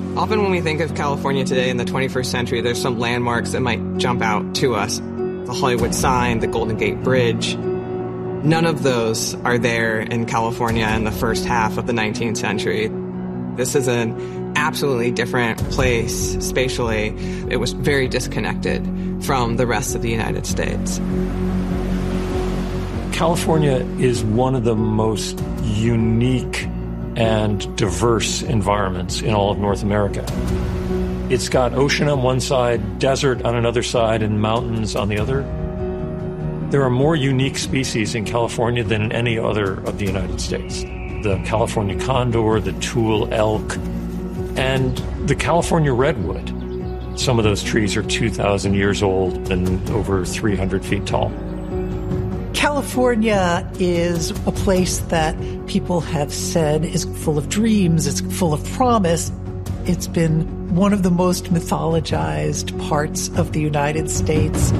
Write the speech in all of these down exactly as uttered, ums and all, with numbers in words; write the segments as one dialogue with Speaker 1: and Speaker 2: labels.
Speaker 1: Often when we think of California today in the twenty-first century, there's some landmarks that might jump out to us. The Hollywood sign, the Golden Gate Bridge. None of those are there in California in the first half of the nineteenth century. This is an absolutely different place spatially. It was very disconnected from the rest of the United States.
Speaker 2: California is one of the most unique and diverse environments in all of North America. It's got ocean on one side, desert on another side, and mountains on the other. There are more unique species in California than in any other of the United States. The California condor, the Tule elk, and the California redwood. Some of those trees are two thousand years old and over three hundred feet tall.
Speaker 3: California is a place that people have said is full of dreams, it's full of promise. It's been one of the most mythologized parts of the United States.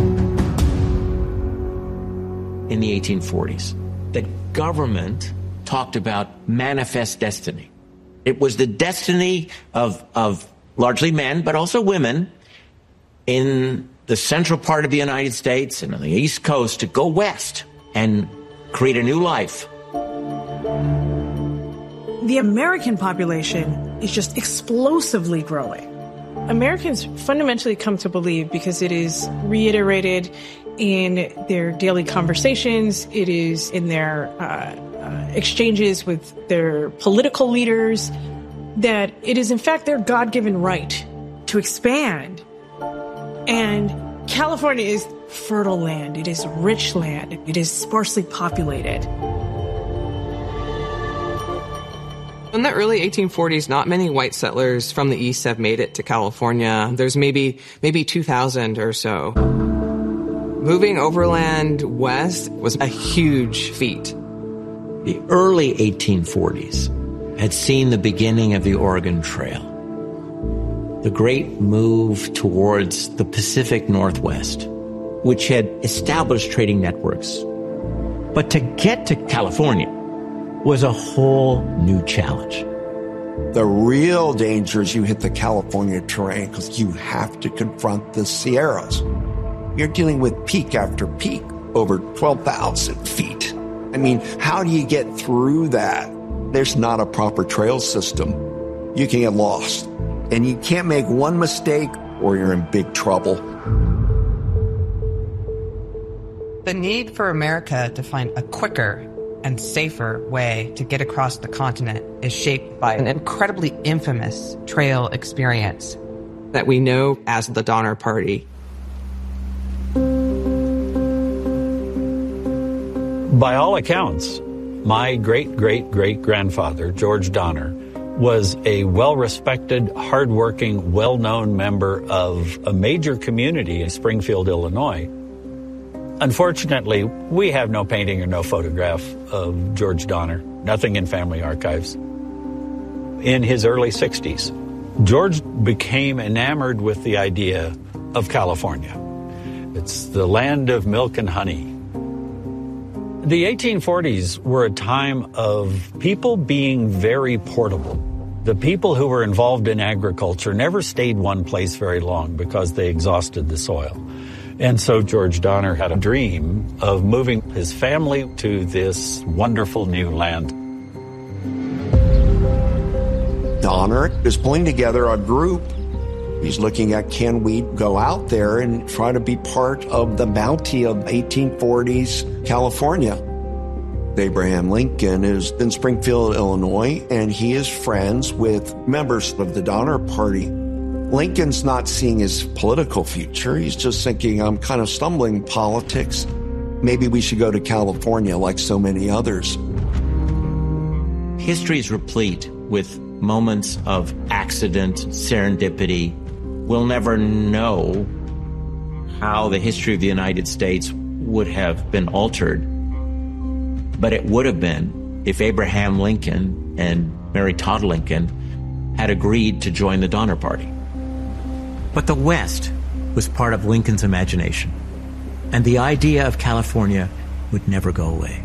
Speaker 4: In the eighteen forties, the government talked about manifest destiny. It was the destiny of, of largely men, but also women, in the central part of the United States and on the East Coast to go west and create a new life.
Speaker 5: The American population is just explosively growing. Americans fundamentally come to believe, because it is reiterated in their daily conversations, it is in their uh, uh, exchanges with their political leaders, that it is in fact their God-given right to expand. And California is fertile land. It is rich land. It is sparsely populated.
Speaker 1: In the early eighteen forties, not many white settlers from the East have made it to California. There's maybe maybe two thousand or so. Moving overland west was a huge feat.
Speaker 4: The early eighteen forties had seen the beginning of the Oregon Trail, the great move towards the Pacific Northwest, which had established trading networks. But to get to California was a whole new challenge.
Speaker 6: The real danger is you hit the California terrain because you have to confront the Sierras. You're dealing with peak after peak, over twelve thousand feet. I mean, how do you get through that? There's not a proper trail system. You can get lost. And you can't make one mistake or you're in big trouble.
Speaker 7: The need for America to find a quicker and safer way to get across the continent is shaped by an incredibly infamous trail experience
Speaker 1: that we know as the Donner Party.
Speaker 8: By all accounts, my great-great-great-grandfather, George Donner, was a well-respected, hard-working, well-known member of a major community in Springfield, Illinois. Unfortunately, we have no painting or no photograph of George Donner, nothing in family archives. In his early sixties, George became enamored with the idea of California. It's the land of milk and honey. The eighteen forties were a time of people being very portable. The people who were involved in agriculture never stayed one place very long because they exhausted the soil. And so George Donner had a dream of moving his family to this wonderful new land.
Speaker 6: Donner is pulling together a group. He's looking at, can we go out there and try to be part of the bounty of eighteen forties California? Abraham Lincoln is in Springfield, Illinois, and he is friends with members of the Donner Party. Lincoln's not seeing his political future. He's just thinking, I'm kind of stumbling in politics. Maybe we should go to California like so many others.
Speaker 4: History is replete with moments of accident, serendipity. We'll never know how the history of the United States would have been altered. But it would have been if Abraham Lincoln and Mary Todd Lincoln had agreed to join the Donner Party. But the West was part of Lincoln's imagination, and the idea of California would never go away.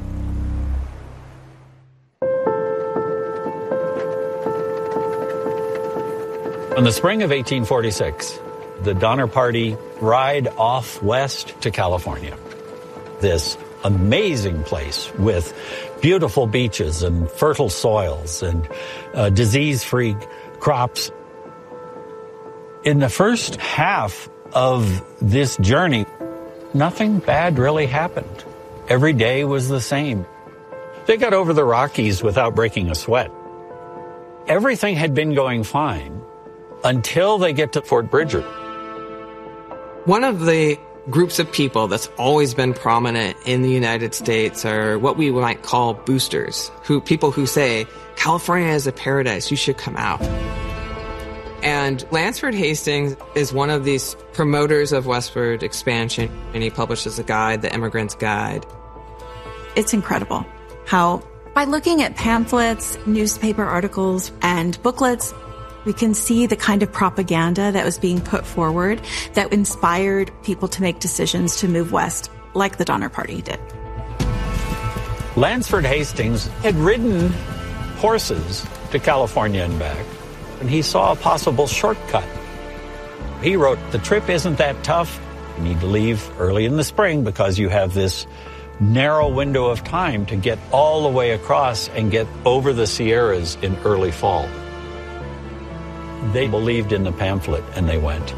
Speaker 8: In the spring of eighteen forty-six, the Donner Party ride off west to California. This amazing place with beautiful beaches and fertile soils and uh, disease-free crops. In the first half of this journey, nothing bad really happened. Every day was the same. They got over the Rockies without breaking a sweat. Everything had been going fine until they get to Fort Bridger.
Speaker 1: One of the groups of people that's always been prominent in the United States are what we might call boosters, who people who say, California is a paradise, you should come out. And Lansford Hastings is one of these promoters of westward expansion, and he publishes a guide, The Immigrant's Guide.
Speaker 9: It's incredible how, by looking at pamphlets, newspaper articles, and booklets, we can see the kind of propaganda that was being put forward that inspired people to make decisions to move west, like the Donner Party did.
Speaker 8: Lansford Hastings had ridden horses to California and back, and he saw a possible shortcut. He wrote, the trip isn't that tough. You need to leave early in the spring because you have this narrow window of time to get all the way across and get over the Sierras in early fall. They believed in the pamphlet and they went.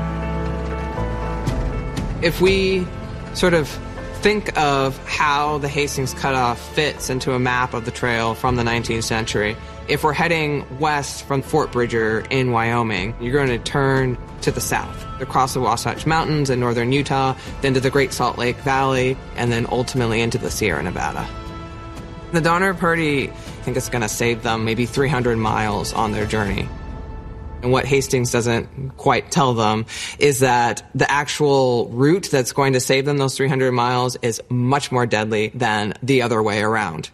Speaker 1: If we sort of think of how the Hastings Cutoff fits into a map of the trail from the nineteenth century, if we're heading west from Fort Bridger in Wyoming, you're going to turn to the south, across the Wasatch Mountains in northern Utah, then to the Great Salt Lake Valley, and then ultimately into the Sierra Nevada. The Donner Party, I think it's going to save them maybe three hundred miles on their journey. And what Hastings doesn't quite tell them is that the actual route that's going to save them those three hundred miles is much more deadly than the other way around.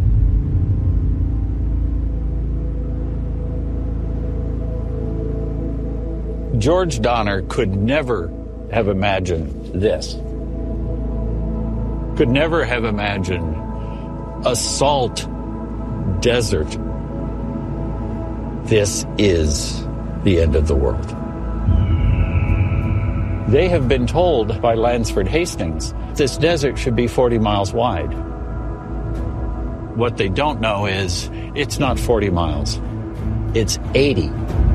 Speaker 8: George Donner could never have imagined this. Could never have imagined a salt desert. This is the end of the world. They have been told by Lansford Hastings this desert should be forty miles wide. What they don't know is it's not forty miles, it's eighty.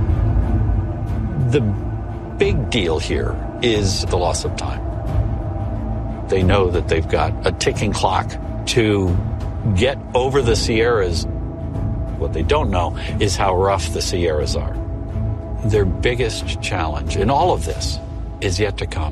Speaker 8: The big deal here is the loss of time. They know that they've got a ticking clock to get over the Sierras. What they don't know is how rough the Sierras are. Their biggest challenge in all of this is yet to come.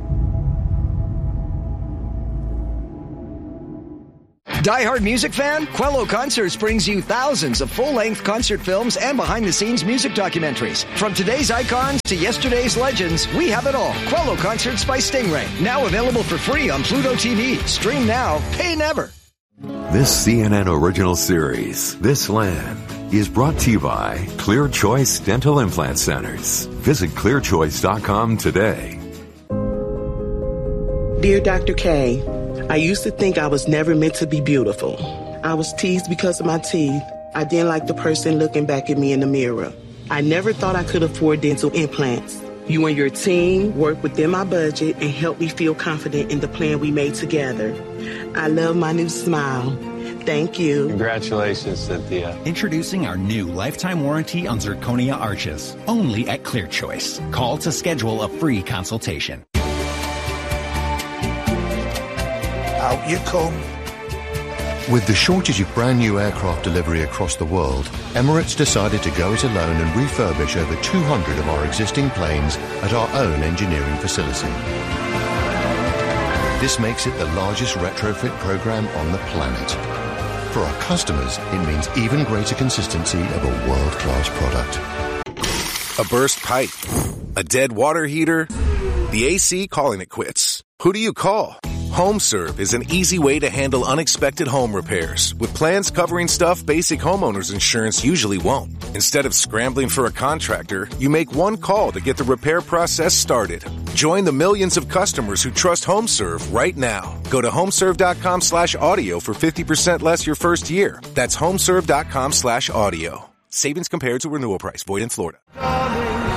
Speaker 10: Die-hard music fan? Quello Concerts brings you thousands of full-length concert films and behind-the-scenes music documentaries. From today's icons to yesterday's legends, we have it all. Quello Concerts by Stingray. Now available for free on Pluto T V. Stream now, pay never.
Speaker 11: This C N N original series, This Land, is brought to you by Clear Choice Dental Implant Centers. Visit clear choice dot com today.
Speaker 12: Dear Doctor K, I used to think I was never meant to be beautiful. I was teased because of my teeth. I didn't like the person looking back at me in the mirror. I never thought I could afford dental implants. You and your team worked within my budget and helped me feel confident in the plan we made together. I love my new smile. Thank you.
Speaker 13: Congratulations, Cynthia.
Speaker 14: Introducing our new lifetime warranty on zirconia arches, only at Clear Choice. Call to schedule a free consultation.
Speaker 15: Out you come.
Speaker 16: With the shortage of brand new aircraft delivery across the world, Emirates decided to go it alone and refurbish over two hundred of our existing planes at our own engineering facility. This makes it the largest retrofit program on the planet. For our customers, it means even greater consistency of a world-class product.
Speaker 17: A burst pipe, a dead water heater, the A C calling it quits. Who do you call? HomeServe is an easy way to handle unexpected home repairs with plans covering stuff basic homeowners insurance usually won't. Instead of scrambling for a contractor, you make one call to get the repair process started. Join the millions of customers who trust HomeServe right now. Go to homeserve.com slash audio for fifty percent less your first year. That's homeserve.com slash audio. Savings compared to renewal price. Void in Florida.